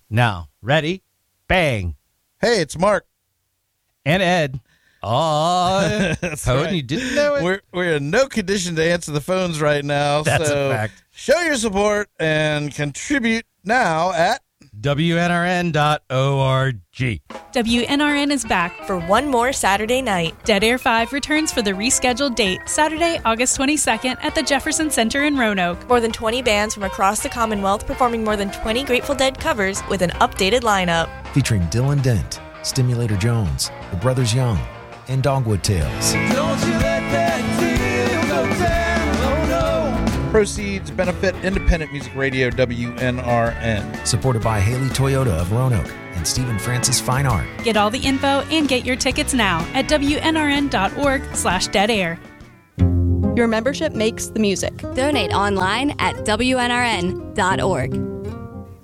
Now, ready? Bang. Hey, it's Mark. And Ed. Oh, That's Poden, right. you didn't know it? We're in no condition to answer the phones right now. That's so a fact. Show your support and contribute now at WNRN.org. WNRN is back for one more Saturday night. Dead Air 5 returns for the rescheduled date, Saturday, August 22nd at the Jefferson Center in Roanoke. More than 20 bands from across the Commonwealth performing more than 20 Grateful Dead covers with an updated lineup. Featuring Dylan Dent, Stimulator Jones, The Brothers Young, and Dogwood Tales. Don't you let that deal go down, oh no. Proceeds benefit Independent Music Radio WNRN. Supported by Haley Toyota of Roanoke and Stephen Francis Fine Art. Get all the info and get your tickets now at WNRN.org/deadair. Your membership makes the music. Donate online at WNRN.org.